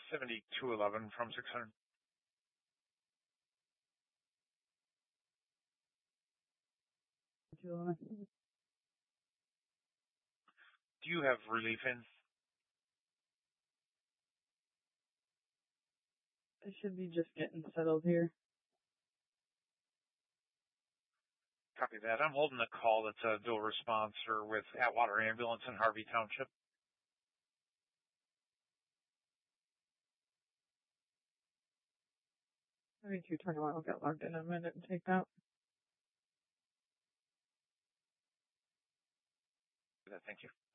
7211 from 600. Do you have relief in? I should be just getting settled here. Copy that. I'm holding a call that's a dual responser with Atwater Ambulance in Harvey Township. I think 221 will get logged in a minute and take that. Thank you.